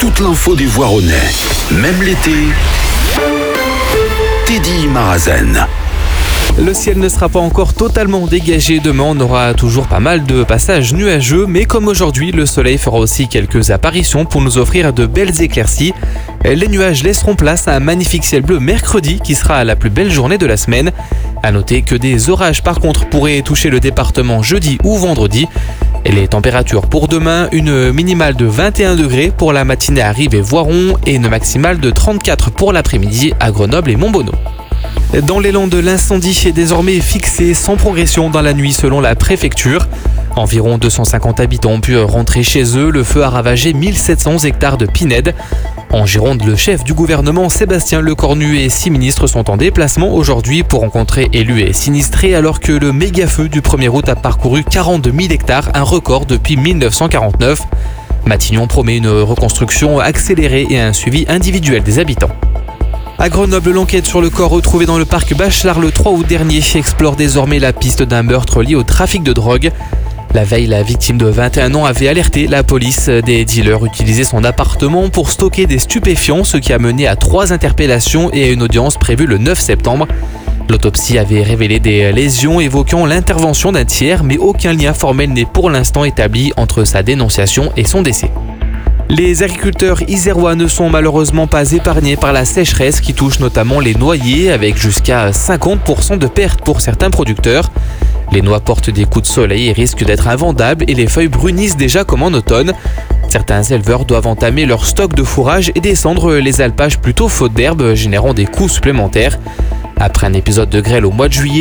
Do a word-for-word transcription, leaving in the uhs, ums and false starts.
toute l'info des Voironnais. Même l'été, Teddy Marazen. Le ciel ne sera pas encore totalement dégagé demain, on aura toujours pas mal de passages nuageux, mais comme aujourd'hui, le soleil fera aussi quelques apparitions pour nous offrir de belles éclaircies. Les nuages laisseront place à un magnifique ciel bleu mercredi qui sera la plus belle journée de la semaine. A noter que des orages par contre pourraient toucher le département jeudi ou vendredi. Et les températures pour demain, une minimale de vingt et un degrés pour la matinée à Rives et Voiron et une maximale de trente-quatre pour l'après-midi à Grenoble et Montbonneau. Dans les Landes, l'incendie est désormais fixé sans progression dans la nuit selon la préfecture. Environ deux cent cinquante habitants ont pu rentrer chez eux. Le feu a ravagé mille sept cents hectares de pinèdes. En Gironde, le chef du gouvernement, Sébastien Lecornu, et six ministres sont en déplacement aujourd'hui pour rencontrer élus et sinistrés alors que le méga-feu du premier août a parcouru quarante-deux mille hectares, un record depuis mille neuf cent quarante-neuf. Matignon promet une reconstruction accélérée et un suivi individuel des habitants. À Grenoble, l'enquête sur le corps retrouvé dans le parc Bachelard le trois août dernier explore désormais la piste d'un meurtre lié au trafic de drogue. La veille, la victime de vingt et un ans avait alerté la police. Des dealers utilisaient son appartement pour stocker des stupéfiants, ce qui a mené à trois interpellations et à une audience prévue le neuf septembre. L'autopsie avait révélé des lésions évoquant l'intervention d'un tiers, mais aucun lien formel n'est pour l'instant établi entre sa dénonciation et son décès. Les agriculteurs isérois ne sont malheureusement pas épargnés par la sécheresse qui touche notamment les noyers avec jusqu'à cinquante pour cent de pertes pour certains producteurs. Les noix portent des coups de soleil et risquent d'être invendables et les feuilles brunissent déjà comme en automne. Certains éleveurs doivent entamer leur stock de fourrage et descendre les alpages plutôt faute d'herbe, générant des coûts supplémentaires. Après un épisode de grêle au mois de juillet,